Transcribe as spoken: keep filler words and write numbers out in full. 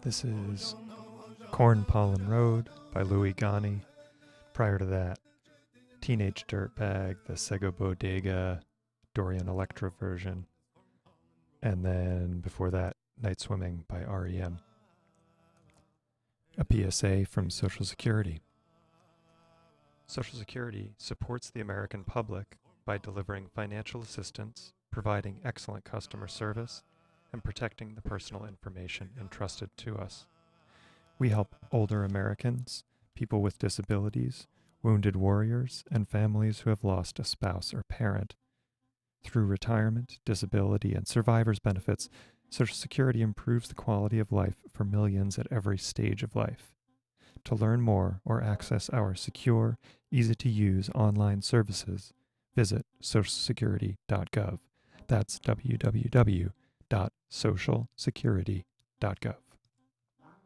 This is Corn Pollen Road by Louis Ghani. Prior to that, Teenage Dirtbag, the Sego Bodega, Dorian Electra version. And then before that, Night Swimming by R E M. A P S A from Social Security. Social Security supports the American public by delivering financial assistance, providing excellent customer service, and protecting the personal information entrusted to us. We help older Americans, people with disabilities, wounded warriors, and families who have lost a spouse or parent. Through retirement, disability, and survivor's benefits, Social Security improves the quality of life for millions at every stage of life. To learn more or access our secure, easy-to-use online services, visit social security dot gov. That's w w w dot social security dot gov.